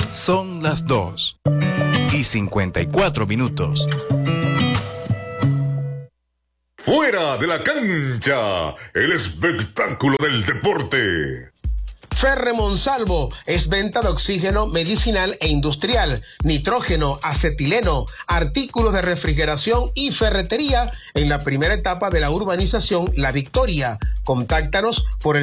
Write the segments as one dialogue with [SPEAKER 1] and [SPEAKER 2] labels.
[SPEAKER 1] Son las 2:54.
[SPEAKER 2] Fuera de la cancha, el espectáculo del deporte.
[SPEAKER 3] Ferre Monsalvo es venta de oxígeno medicinal e industrial, nitrógeno, acetileno, artículos de refrigeración y ferretería en la primera etapa de la urbanización La Victoria. Contáctanos por el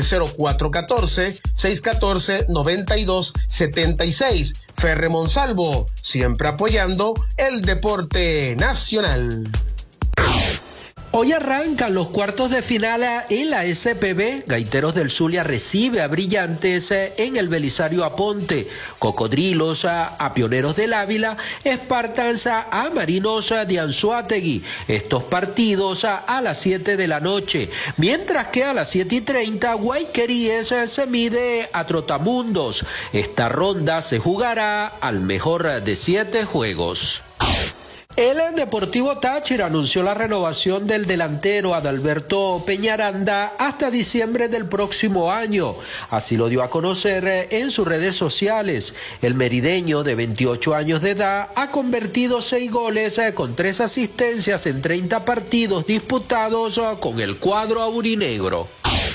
[SPEAKER 3] 0414-614-9276. Ferre Monsalvo, siempre apoyando el deporte nacional.
[SPEAKER 4] Hoy arrancan los cuartos de final en la SPB. Gaiteros del Zulia recibe a Brillantes en el Belisario Aponte. Cocodrilos a Pioneros del Ávila. Espartans a Marinos de Anzoátegui. Estos partidos a las 7 de la noche. Mientras que a las 7:30 Guayqueríes se mide a Trotamundos. Esta ronda se jugará al mejor de 7 juegos. El Deportivo Táchira anunció la renovación del delantero Adalberto Peñaranda hasta diciembre del próximo año. Así lo dio a conocer en sus redes sociales. El merideño de 28 años de edad ha convertido 6 goles con 3 asistencias en 30 partidos disputados con el cuadro aurinegro.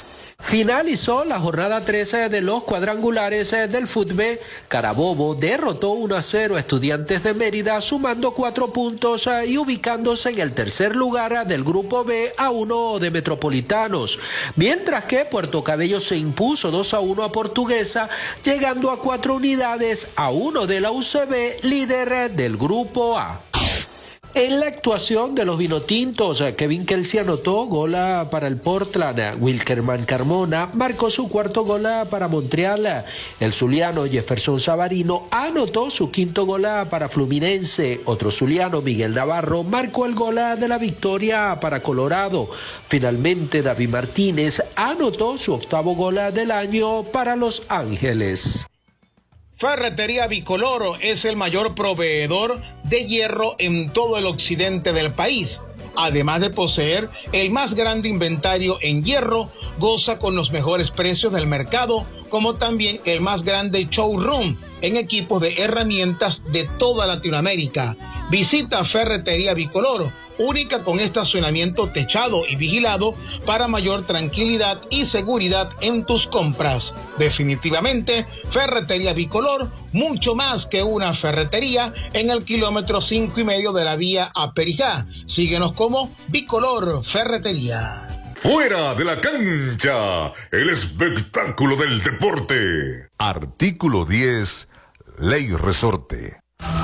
[SPEAKER 4] Finalizó la jornada 13 de los cuadrangulares del fútbol. Carabobo derrotó 1-0 a Estudiantes de Mérida, sumando 4 puntos y ubicándose en el tercer lugar del grupo B a 1 de Metropolitanos. Mientras que Puerto Cabello se impuso 2-1 a Portuguesa, llegando a 4 unidades a 1 de la UCB, líder del grupo A. En la actuación de los vinotintos, Kevin Kelsey anotó gol para el Portland. Wilkerman Carmona marcó su cuarto gol para Montreal. El zuliano Jefferson Savarino anotó su quinto gol para Fluminense. Otro zuliano, Miguel Navarro, marcó el gol de la victoria para Colorado. Finalmente, David Martínez anotó su octavo gol del año para Los Ángeles.
[SPEAKER 3] Ferretería Bicoloro es el mayor proveedor de hierro en todo el occidente del país. Además de poseer el más grande inventario en hierro, goza con los mejores precios del mercado, como también el más grande showroom en equipos de herramientas de toda Latinoamérica. Visita Ferretería Bicoloro, única con estacionamiento techado y vigilado para mayor tranquilidad y seguridad en tus compras. Definitivamente, Ferretería Bicolor, mucho más que una ferretería, en el kilómetro 5,5 de la vía a Perijá. Síguenos como Bicolor Ferretería.
[SPEAKER 2] Fuera de la cancha, el espectáculo del deporte.
[SPEAKER 1] Artículo 10, Ley Resorte.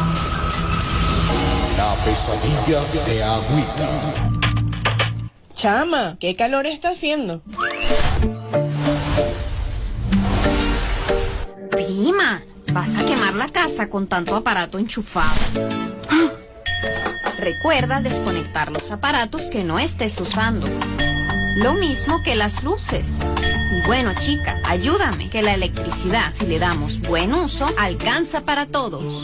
[SPEAKER 5] La pesadilla de Agüita.
[SPEAKER 6] Chama, ¿qué calor está haciendo?
[SPEAKER 7] Prima, vas a quemar la casa con tanto aparato enchufado. Recuerda desconectar los aparatos que no estés usando. Lo mismo que las luces. Y bueno, chica, ayúdame, que la electricidad, si le damos buen uso, alcanza para todos.